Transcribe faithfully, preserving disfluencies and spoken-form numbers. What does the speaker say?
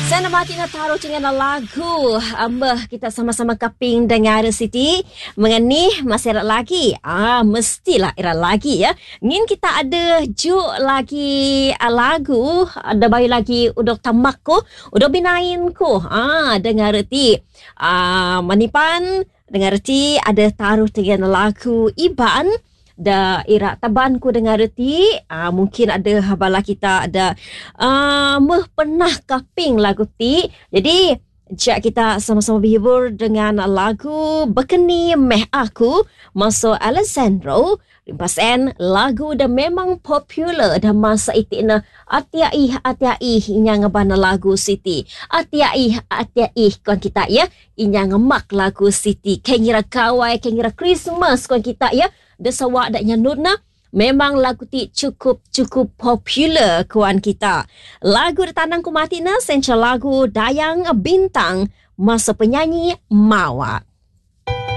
Saya nak mati nak taruh dengan lagu Ambah kita sama-sama kaping dengar Siti. Mengenai masih ada lagi. Ah, mestilah era lagi ya. Ngin kita ada juk lagi ah, lagu. Ada bayi lagi udok tamakku. Udok binainku. Ah, dengar ti. Ah, manipan dengar ti ada taruh dengan lagu Iban. Da ira taban ku dengar reti uh, mungkin ada habala kita ada uh, meh pernah kaping lagu ti. Jadi jak kita sama-sama berhibur dengan lagu Bekeni Meh Aku masuk Alessandro. Rimpasan lagu dah memang popular dah masa itu na atiai atiai inya ngebana lagu Siti. Atiai atiai kon kita ya inya ngemak lagu Siti. Kengira kawai kengira Christmas kon kita ya. Desawa adanya nurna memang lagu ti cukup cukup popular kawan kita. Lagu Tanang Ku Mati na senca lagu Dayang Bintang masa penyanyi Mawar.